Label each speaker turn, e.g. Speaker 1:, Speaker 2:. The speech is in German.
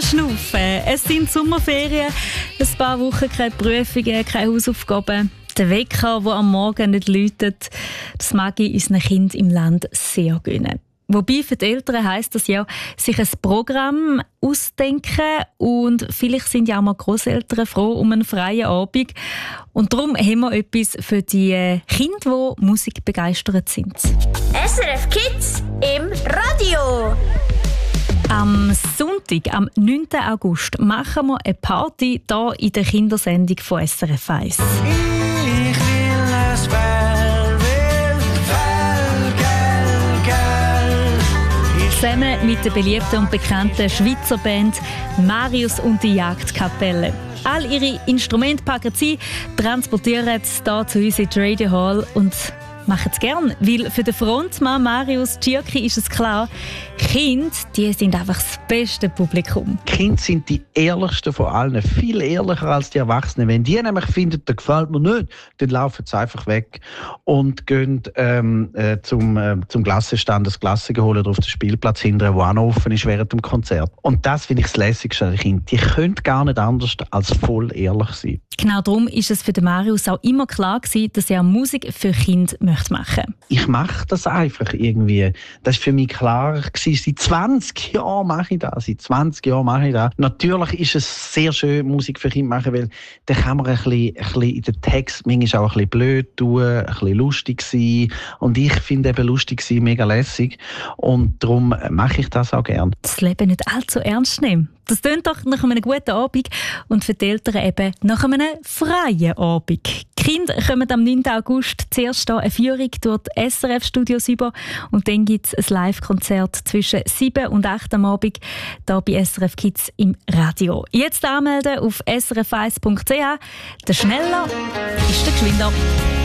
Speaker 1: Durchschnaufen. Es sind Sommerferien, ein paar Wochen keine Prüfungen, keine Hausaufgaben. Der Wecker, der am Morgen nicht läutet, das mag ich unseren Kindern im Land sehr gönnen. Wobei für die Eltern heisst das ja, sich ein Programm ausdenken, und vielleicht sind ja auch mal Grosseltern froh um einen freien Abend. Und darum haben wir etwas für die Kinder, die Musik begeistert sind.
Speaker 2: SRF Kids im Radio.
Speaker 1: Am Sonntag, am 9. August, machen wir eine Party hier in der Kindersendung von SRF 1. Zusammen mit der beliebten und bekannten Schweizer Band Marius und die Jagdkapelle. All ihre Instrumente packen sie, transportieren es hier zu uns in die Radio Hall und machen es gern, weil für den Frontmann Marius Tschirki ist es klar, Kinder, die sind einfach das beste Publikum.
Speaker 3: Kinder sind die ehrlichsten von allen, viel ehrlicher als die Erwachsenen. Wenn die nämlich finden, das gefällt mir nicht, dann laufen sie einfach weg und gehen zum Glassenstand das Glasse holen oder auf den Spielplatz hinterher, der auch noch offen ist während dem Konzert. Und das finde ich das Lässigste an den Kindern. Die können gar nicht anders als voll ehrlich sein.
Speaker 1: Genau darum ist es für den Marius auch immer klar gewesen, dass er Musik für Kinder machen möchte.
Speaker 3: Ich mache das einfach irgendwie. Das war für mich klar gewesen. Seit 20 Jahren mache ich das. Natürlich ist es sehr schön, Musik für Kinder zu machen, weil da kann man ein bisschen in den Text manchmal auch ein bisschen blöd tun, ein bisschen lustig sein. Und ich finde eben lustig sein mega lässig. Und darum mache ich das auch gerne.
Speaker 1: Das Leben nicht allzu ernst nehmen. Das tönt doch nach einem guten Abend und für die Eltern eben nach einem freien Abend. Die Kinder kommen am 9. August zuerst hier eine Führung durch die SRF-Studios über und dann gibt es ein Live-Konzert zwischen 7 und 8 am Abend hier bei SRF Kids im Radio. Jetzt anmelden auf srf1.ch. Der Schneller ist der Geschwinder.